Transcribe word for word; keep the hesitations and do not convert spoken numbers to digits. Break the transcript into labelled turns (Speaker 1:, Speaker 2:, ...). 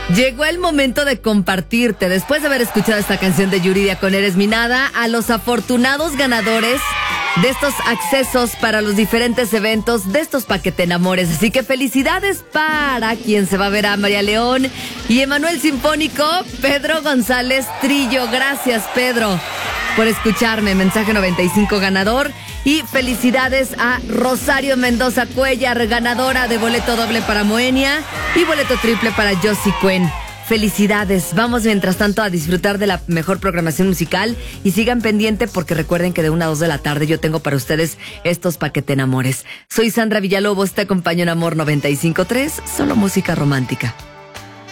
Speaker 1: Llegó el momento de compartirte, después de haber escuchado esta canción de Yuridia con Eres mi Nada, a los afortunados ganadores de estos accesos para los diferentes eventos de estos Paquete Enamores. Así que felicidades para quien se va a ver a María León y Emanuel Sinfónico, Pedro González Trillo. Gracias, Pedro, por escucharme. Mensaje noventa y cinco ganador. Y felicidades a Rosario Mendoza Cuellar, ganadora de boleto doble para Moenia y boleto triple para Josie Cuen. Felicidades. Vamos mientras tanto a disfrutar de la mejor programación musical y sigan pendiente porque recuerden que de una a dos de la tarde yo tengo para ustedes estos Paquete Enamores. Soy Sandra Villalobos, te acompaño en Amor noventa y cinco punto tres, solo música romántica.